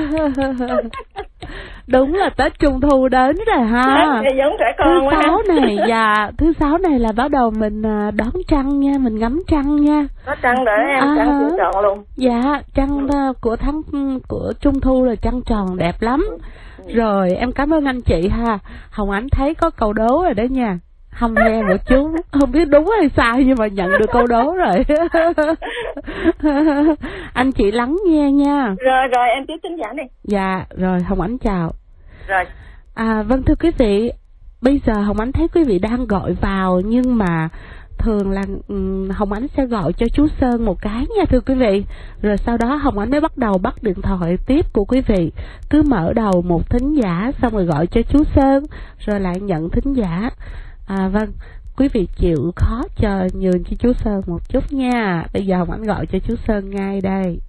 Đúng là Tết Trung Thu đến rồi ha. Giống trẻ con thứ sáu này, dạ, thứ sáu này là bắt đầu mình đón trăng nha, mình ngắm trăng nha. Có trăng để em, trăng chưa tròn luôn. Dạ, trăng của Trung Thu là trăng tròn đẹp lắm. Rồi em cảm ơn anh chị ha. Hồng Ánh thấy có câu đố rồi đó nha. Không nghe một chút, không biết đúng hay sai nhưng mà nhận được câu đố rồi. Anh chị lắng nghe nha. Rồi em tiếp thính giả đi. Dạ, rồi Hồng Ánh chào. Rồi. Vâng thưa quý vị, bây giờ Hồng Ánh thấy quý vị đang gọi vào nhưng mà thường là Hồng Ánh sẽ gọi cho chú Sơn một cái nha thưa quý vị. Rồi sau đó Hồng Ánh mới bắt đầu bắt điện thoại tiếp của quý vị. Cứ mở đầu một thính giả xong rồi gọi cho chú Sơn, rồi lại nhận thính giả. Vâng, quý vị chịu khó chờ nhường cho chú Sơn một chút nha. Bây giờ Hồng Ánh gọi cho chú Sơn ngay đây.